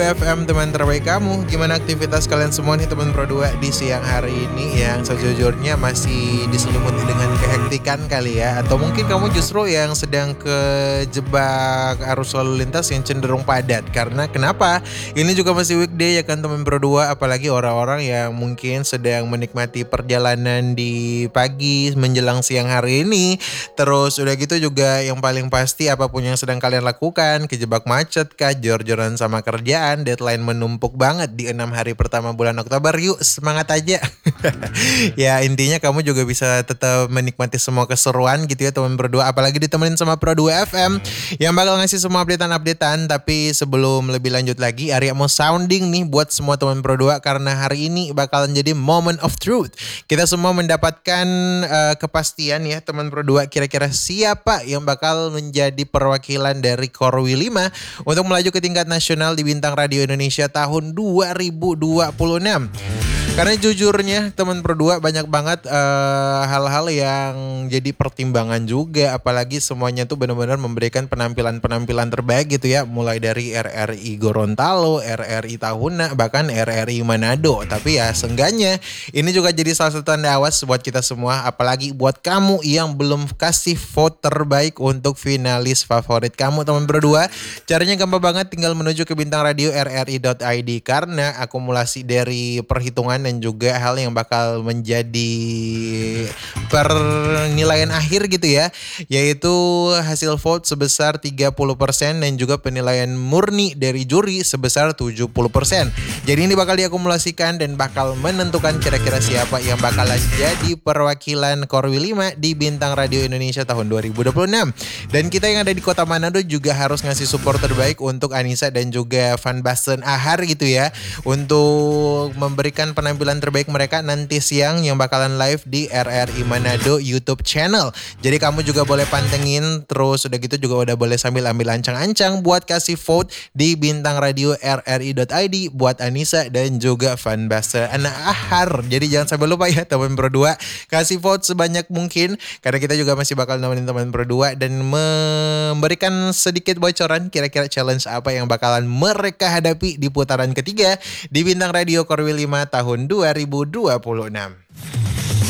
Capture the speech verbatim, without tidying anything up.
F M teman terbaik kamu. Gimana aktivitas kalian semua nih teman Pro dua di siang hari ini yang sejujurnya masih diselimuti dengan kehektikan kali ya. Atau mungkin kamu justru yang sedang kejebak arus lalu lintas yang cenderung padat. Karena kenapa? Ini juga masih weekday ya kan teman Pro dua. Apalagi orang-orang yang mungkin sedang menikmati perjalanan di pagi menjelang siang hari ini. Terus udah gitu juga yang paling pasti apapun yang sedang kalian lakukan, kejebak macet kah, jor-joran sama kerjaan, deadline menumpuk banget di enam hari pertama bulan Oktober. Yuk semangat aja. Ya intinya kamu juga bisa tetap menikmati semua keseruan gitu ya teman berdua. Apalagi ditemenin sama Pro dua F M yang bakal ngasih semua updatean-updatean. Tapi sebelum lebih lanjut lagi, Arya mau sounding nih buat semua teman Pro dua. Karena hari ini bakalan jadi moment of truth. Kita semua mendapatkan uh, kepastian ya teman Pro dua. Kira-kira siapa yang bakal menjadi perwakilan dari Korwi lima untuk melaju ke tingkat nasional di Bintang Radio Indonesia tahun dua ribu dua puluh enam. Karena jujurnya teman Pro dua banyak banget uh, hal-hal yang jadi pertimbangan juga. Apalagi semuanya tuh benar-benar memberikan penampilan-penampilan terbaik gitu ya. Mulai dari R R I Gorontalo, R R I Tahuna, bahkan R R I Manado. Tapi ya seenggaknya ini juga jadi salah satu tanda awas buat kita semua. Apalagi buat kamu yang belum kasih vote terbaik untuk finalis favorit kamu teman Pro dua. Caranya gampang banget, tinggal menuju ke Bintang Radio R R I dot I D. Karena akumulasi dari perhitungan dan juga hal yang bakal menjadi penilaian akhir gitu ya, yaitu hasil vote sebesar tiga puluh persen dan juga penilaian murni dari juri sebesar tujuh puluh persen. Jadi ini bakal diakumulasikan dan bakal menentukan kira-kira siapa yang bakalan jadi perwakilan Korwi lima di Bintang Radio Indonesia tahun dua ribu dua puluh enam. Dan kita yang ada di Kota Manado juga harus ngasih support terbaik untuk Anissa dan juga Van Basten Ahar gitu ya, untuk memberikan penampilan terbaik mereka nanti siang yang bakalan live di R R I Manado YouTube channel. Jadi kamu juga boleh pantengin, terus udah gitu juga udah boleh sambil ambil ancang-ancang buat kasih vote di Bintang Radio R R I dot I D buat Anissa dan juga Van Basten Ahar. Jadi jangan sampai lupa ya teman Pro dua, kasih vote sebanyak mungkin karena kita juga masih bakal nemenin teman Pro dua dan memberikan sedikit bocoran kira-kira challenge apa yang bakalan mereka hadapi di putaran ketiga di Bintang Radio Korwi lima tahun dua ribu dua puluh enam.